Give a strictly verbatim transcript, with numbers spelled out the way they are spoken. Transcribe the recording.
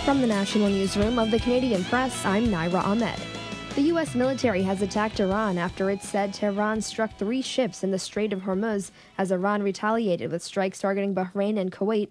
From the National Newsroom of the Canadian Press, I'm Naira Ahmed. The U S military has attacked Iran after it said Tehran struck three ships in the Strait of Hormuz as Iran retaliated with strikes targeting Bahrain and Kuwait